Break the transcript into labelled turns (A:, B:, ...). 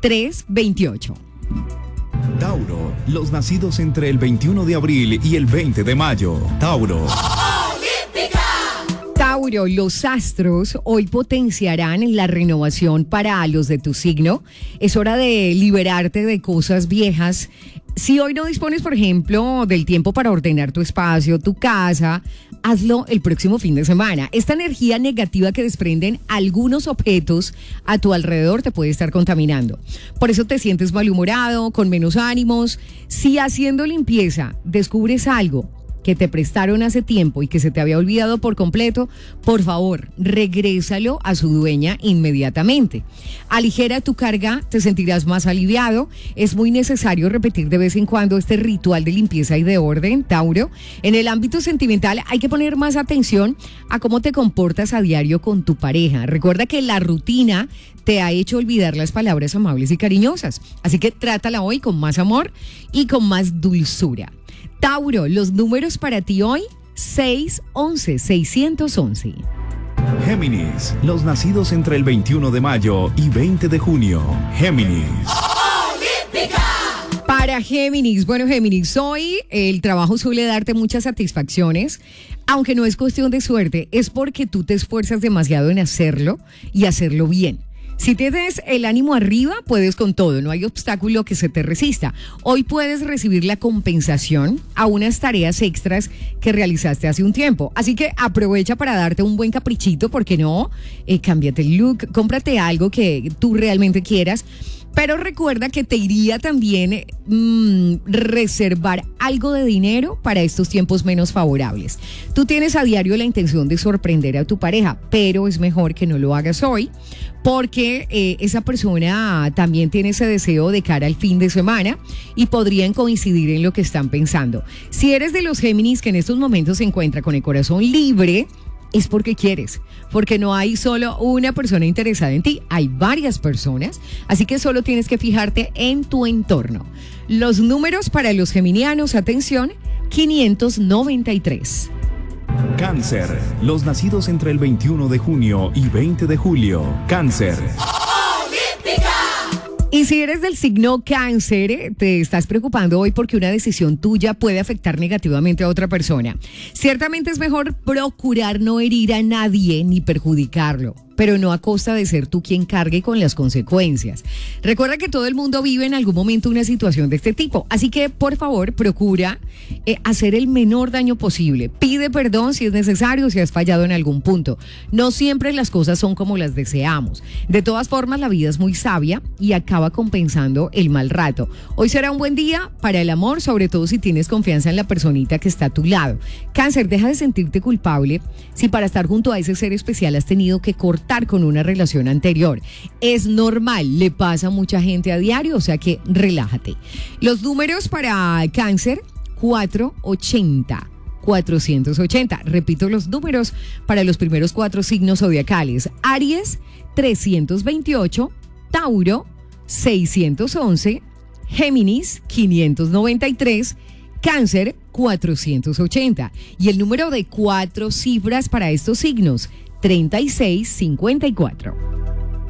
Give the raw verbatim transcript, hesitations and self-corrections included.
A: tres veintiocho.
B: Tauro, los nacidos entre el veintiuno de abril y el veinte de mayo. Tauro.
A: Tauro, los astros hoy potenciarán la renovación para los de tu signo. Es hora de liberarte de cosas viejas. Si hoy no dispones, por ejemplo, del tiempo para ordenar tu espacio, tu casa, hazlo el próximo fin de semana. Esta energía negativa que desprenden algunos objetos a tu alrededor te puede estar contaminando. Por eso te sientes malhumorado, con menos ánimos. Si haciendo limpieza descubres algo que te prestaron hace tiempo y que se te había olvidado por completo, por favor, regrésalo a su dueña inmediatamente. Aligera tu carga, te sentirás más aliviado. Es muy necesario repetir de vez en cuando este ritual de limpieza y de orden, Tauro. En el ámbito sentimental hay que poner más atención a cómo te comportas a diario con tu pareja. Recuerda que la rutina te ha hecho olvidar las palabras amables y cariñosas. Así que trátala hoy con más amor y con más dulzura. Tauro, los números para ti hoy, seis once, seiscientos once.
B: Géminis, los nacidos entre el veintiuno de mayo y veinte de junio. Géminis.
A: Para Géminis, bueno Géminis, hoy el trabajo suele darte muchas satisfacciones, aunque no es cuestión de suerte, es porque tú te esfuerzas demasiado en hacerlo y hacerlo bien. Si tienes el ánimo arriba, puedes con todo, no hay obstáculo que se te resista. Hoy puedes recibir la compensación a unas tareas extras que realizaste hace un tiempo. Así que aprovecha para darte un buen caprichito, ¿por qué no? Eh, cámbiate el look, cómprate algo que tú realmente quieras. Pero recuerda que te iría también mmm, reservar algo de dinero para estos tiempos menos favorables. Tú tienes a diario la intención de sorprender a tu pareja, pero es mejor que no lo hagas hoy porque eh, esa persona también tiene ese deseo de cara al fin de semana y podrían coincidir en lo que están pensando. Si eres de los Géminis que en estos momentos se encuentra con el corazón libre, es porque quieres, porque no hay solo una persona interesada en ti, hay varias personas, así que solo tienes que fijarte en tu entorno. Los números para los geminianos, atención, quinientos noventa y tres.
B: Cáncer, los nacidos entre el veintiuno de junio y veinte de julio. Cáncer.
A: Y si eres del signo Cáncer, te estás preocupando hoy porque una decisión tuya puede afectar negativamente a otra persona. Ciertamente es mejor procurar no herir a nadie ni perjudicarlo, pero no a costa de ser tú quien cargue con las consecuencias. Recuerda que todo el mundo vive en algún momento una situación de este tipo, así que por favor procura eh, hacer el menor daño posible. Pide perdón si es necesario, si has fallado en algún punto. No siempre las cosas son como las deseamos. De todas formas, la vida es muy sabia y acaba compensando el mal rato. Hoy será un buen día para el amor, sobre todo si tienes confianza en la personita que está a tu lado. Cáncer, deja de sentirte culpable si para estar junto a ese ser especial has tenido que cortar con una relación anterior. Es normal, le pasa a mucha gente a diario, o sea que relájate. Los números para Cáncer, cuatrocientos ochenta. cuatrocientos ochenta. Repito los números para los primeros cuatro signos zodiacales. Aries, trescientos veintiocho. Tauro, seiscientos once. Géminis, quinientos noventa y tres. Cáncer, cuatrocientos ochenta. Y el número de cuatro cifras para estos signos, treinta y seis cincuenta y cuatro.